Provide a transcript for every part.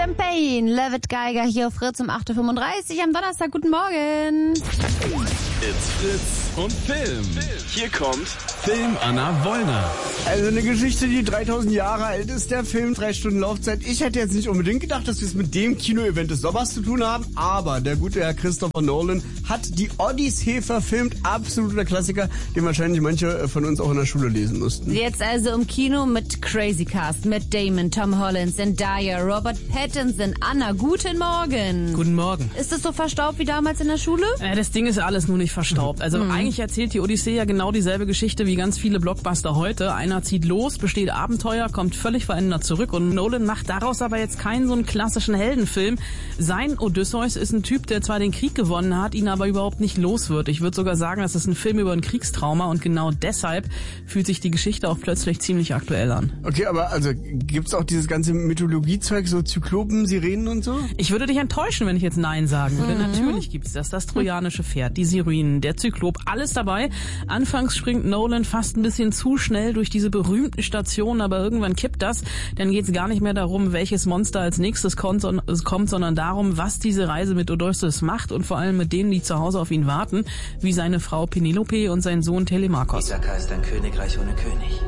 Champagne, Levitt Geiger hier auf Fritz um 8.35 Uhr am Donnerstag. Guten Morgen. It's Fritz und Film. Hier kommt Film Anna Wollner. Also eine Geschichte, die 3000 Jahre alt ist, der Film, 3 Stunden Laufzeit. Ich hätte jetzt nicht unbedingt gedacht, dass wir es mit dem Kino-Event des Sommers zu tun haben, aber der gute Herr Christopher Nolan hat die Odyssee verfilmt. Absoluter Klassiker, den wahrscheinlich manche von uns auch in der Schule lesen mussten. Jetzt also im Kino mit Crazy Cast, Matt Damon, Tom Holland, Zendaya, Robert Pattinson, Anna. Guten Morgen. Guten Morgen. Ist es so verstaubt wie damals in der Schule? Das Ding ist alles nur nicht verstaubt. Also eigentlich erzählt die Odyssee ja genau dieselbe Geschichte wie ganz viele Blockbuster heute. Einer zieht los, besteht Abenteuer, kommt völlig verändert zurück und Nolan macht daraus aber jetzt keinen so einen klassischen Heldenfilm. Sein Odysseus ist ein Typ, der zwar den Krieg gewonnen hat, ihn aber überhaupt nicht los wird. Ich würde sogar sagen, das ist ein Film über ein Kriegstrauma und genau deshalb fühlt sich die Geschichte auch plötzlich ziemlich aktuell an. Okay, aber also gibt's auch dieses ganze Mythologiezeug, so Zyklopen, Sirenen und so? Ich würde dich enttäuschen, wenn ich jetzt Nein sagen würde. Natürlich gibt's das. Das trojanische Pferd, die Sirenen, der Zyklop, alles dabei. Anfangs springt Nolan fast ein bisschen zu schnell durch diese berühmten Stationen, aber irgendwann kippt das. Dann geht's gar nicht mehr darum, welches Monster als nächstes kommt, sondern darum, was diese Reise mit Odysseus macht und vor allem mit denen, die zu Hause auf ihn warten, wie seine Frau Penelope und sein Sohn Telemakos. Ithaka ist ein Königreich ohne König.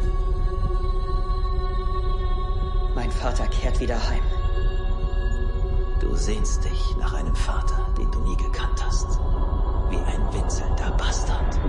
Mein Vater kehrt wieder heim. Du sehnst dich nach einem Vater, den du nie gekannt hast. Wie ein winselnder Bastard.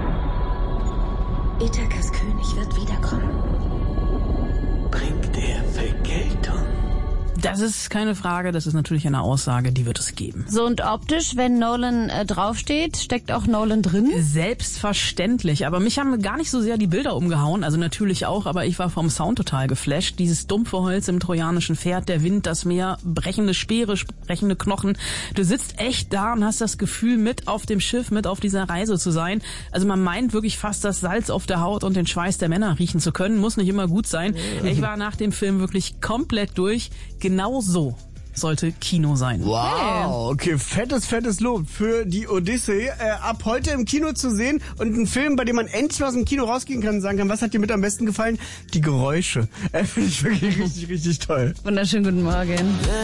Ithakas König wird wiederkommen. Bringt er Vergeltung? Das ist keine Frage, das ist natürlich eine Aussage, die wird es geben. So, und optisch, wenn Nolan draufsteht, steckt auch Nolan drin? Selbstverständlich, aber mich haben gar nicht so sehr die Bilder umgehauen, also natürlich auch, aber ich war vom Sound total geflasht. Dieses dumpfe Holz im trojanischen Pferd, der Wind, das Meer, brechende Speere, brechende Knochen. Du sitzt echt da und hast das Gefühl, mit auf dem Schiff, mit auf dieser Reise zu sein. Also man meint wirklich fast das Salz auf der Haut und den Schweiß der Männer riechen zu können, muss nicht immer gut sein. Ich war nach dem Film wirklich komplett durch. Genau so sollte Kino sein. Wow, okay, fettes Lob für die Odyssee. Ab heute im Kino zu sehen und ein Film, bei dem man endlich aus dem Kino rausgehen kann und sagen kann, was hat dir mit am besten gefallen? Die Geräusche. Finde ich wirklich richtig toll. Wunderschönen guten Morgen.